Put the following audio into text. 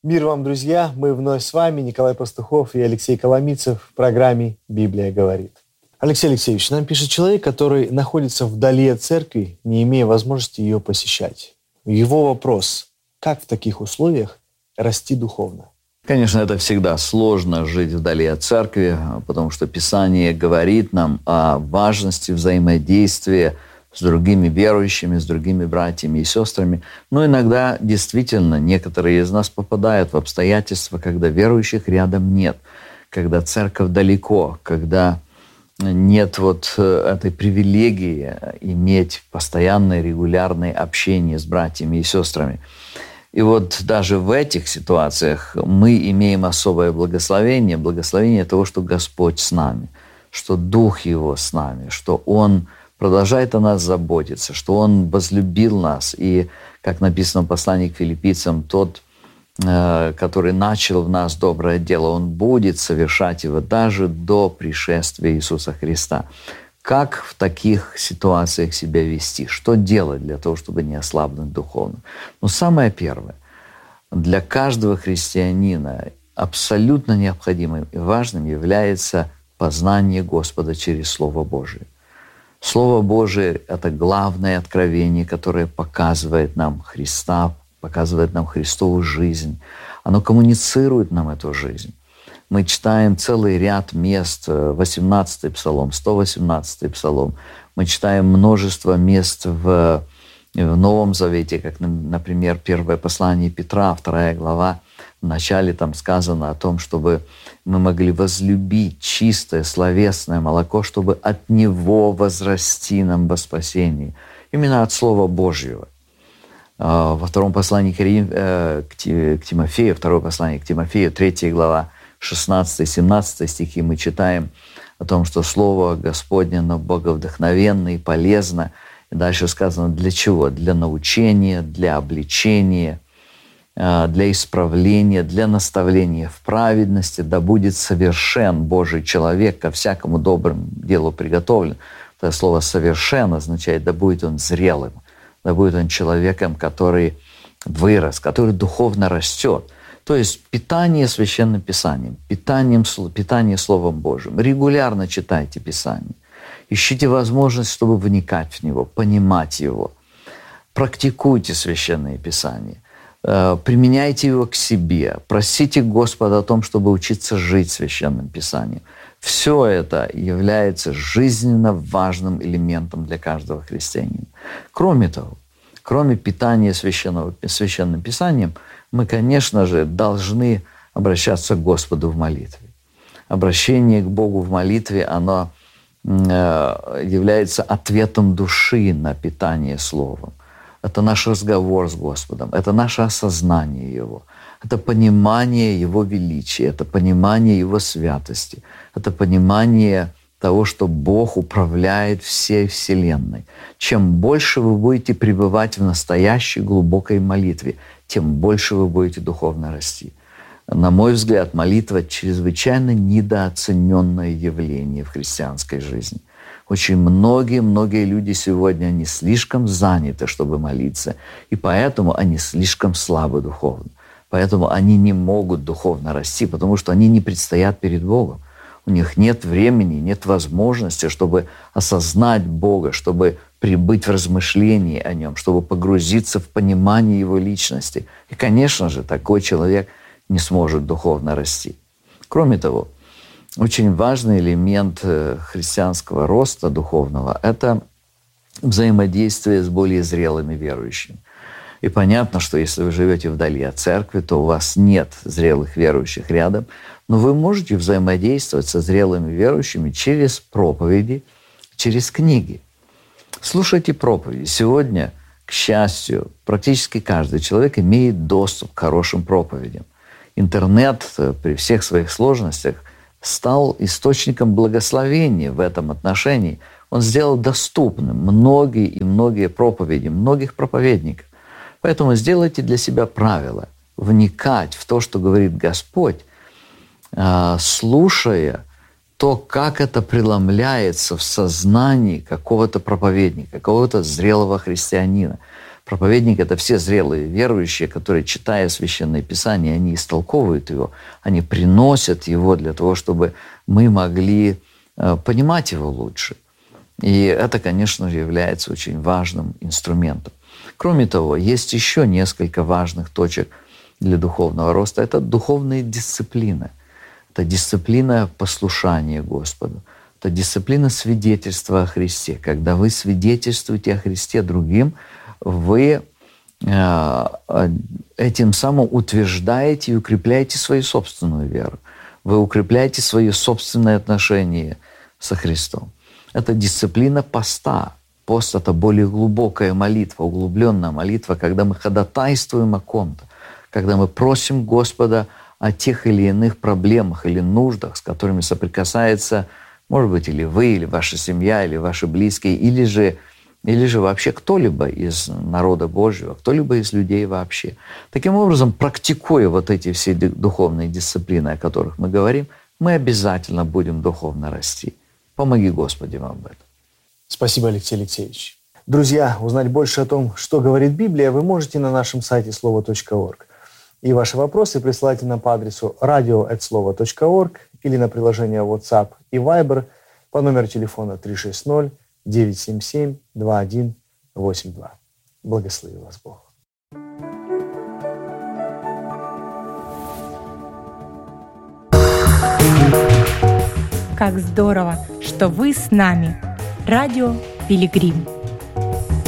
Мир вам, друзья! Мы вновь с вами, Николай Пастухов и Алексей Коломийцев в программе «Библия говорит». Алексей Алексеевич, нам пишет человек, который находится вдали от церкви, не имея возможности ее посещать. Его вопрос: как в таких условиях расти духовно? Конечно, это всегда сложно жить вдали от церкви, потому что Писание говорит нам о важности взаимодействия с другими верующими, с другими братьями и сестрами. Но иногда действительно некоторые из нас попадают в обстоятельства, когда верующих рядом нет, когда церковь далеко, когда нет вот этой привилегии иметь постоянное, регулярное общение с братьями и сестрами. И вот даже в этих ситуациях мы имеем особое благословение, благословение того, что Господь с нами, что Дух Его с нами, что Он продолжает о нас заботиться, что Он возлюбил нас. И, как написано в послании к филиппийцам, тот, который начал в нас доброе дело, Он будет совершать его даже до пришествия Иисуса Христа. Как в таких ситуациях себя вести? Что делать для того, чтобы не ослабнуть духовно? Ну, самое первое. Для каждого христианина абсолютно необходимым и важным является познание Господа через Слово Божие. Слово Божие — это главное откровение, которое показывает нам Христа, показывает нам Христову жизнь. Оно коммуницирует нам эту жизнь. Мы читаем целый ряд мест, 18-й Псалом, 118-й Псалом. Мы читаем множество мест в Новом Завете, как, например, первое послание Петра, 2 глава. В начале там сказано о том, чтобы мы могли возлюбить чистое словесное молоко, чтобы от него возрасти нам во спасении. Именно от Слова Божьего. Во втором послании к Тимофею, второе послание к Тимофею, 3 глава, 16-17 стихи мы читаем о том, что Слово Господне, оно боговдохновенно и полезно. И дальше сказано, для чего? Для научения, для обличения, для исправления, для наставления в праведности, да будет совершен Божий человек, ко всякому доброму делу приготовлен. Это слово «совершен» означает, да будет он зрелым, да будет он человеком, который вырос, который духовно растет. То есть питание Священным Писанием, питание Словом Божьим. Регулярно читайте Писание. Ищите возможность, чтобы вникать в него, понимать его. Практикуйте Священное Писание. Применяйте его к себе. Просите Господа о том, чтобы учиться жить Священным Писанием. Все это является жизненно важным элементом для каждого христианина. Кроме того, кроме питания Священным Писанием, мы, конечно же, должны обращаться к Господу в молитве. Обращение к Богу в молитве, оно является ответом души на питание Словом. Это наш разговор с Господом, это наше осознание Его, это понимание Его величия, это понимание Его святости, это понимание того, что Бог управляет всей Вселенной. Чем больше вы будете пребывать в настоящей глубокой молитве, тем больше вы будете духовно расти. На мой взгляд, молитва — чрезвычайно недооцененное явление в христианской жизни. Очень многие люди сегодня, они слишком заняты, чтобы молиться, и поэтому они слишком слабы духовно. Поэтому они не могут духовно расти, потому что они не предстоят перед Богом. У них нет времени, нет возможности, чтобы осознать Бога, чтобы прибыть в размышлении о Нем, чтобы погрузиться в понимание Его личности. И, конечно же, такой человек не сможет духовно расти. Кроме того, очень важный элемент христианского роста духовного — это взаимодействие с более зрелыми верующими. И понятно, что если вы живете вдали от церкви, то у вас нет зрелых верующих рядом, но вы можете взаимодействовать со зрелыми верующими через проповеди, через книги. Слушайте проповеди. Сегодня, к счастью, практически каждый человек имеет доступ к хорошим проповедям. Интернет при всех своих сложностях стал источником благословения в этом отношении. Он сделал доступным многие проповеди, многих проповедников. Поэтому сделайте для себя правило вникать в то, что говорит Господь, слушая то, как это преломляется в сознании какого-то проповедника, какого-то зрелого христианина. Проповедник — это все зрелые верующие, которые, читая Священное Писание, они истолковывают его, они приносят его для того, чтобы мы могли понимать его лучше. И это, конечно же, является очень важным инструментом. Кроме того, есть еще несколько важных точек для духовного роста. Это духовная дисциплина. Это дисциплина послушания Господу. Это дисциплина свидетельства о Христе. Когда вы свидетельствуете о Христе другим, вы этим самым утверждаете и укрепляете свою собственную веру. Вы укрепляете свои собственные отношения со Христом. Это дисциплина поста. Пост — это более глубокая молитва, углубленная молитва, когда мы ходатайствуем о ком-то, когда мы просим Господа о тех или иных проблемах или нуждах, с которыми соприкасается, может быть, или вы, или ваша семья, или ваши близкие, или же вообще кто-либо из народа Божьего, кто-либо из людей вообще. Таким образом, практикуя вот эти все духовные дисциплины, о которых мы говорим, мы обязательно будем духовно расти. Помоги, Господи, вам в этом. Спасибо, Алексей Алексеевич. Друзья, узнать больше о том, что говорит Библия, вы можете на нашем сайте слово.орг. И ваши вопросы присылайте нам по адресу radio@slovo.org или на приложение WhatsApp и Viber по номеру телефона 360-977-2182. Благослови вас Бог. Как здорово, что вы с нами. Радио Пилигрим.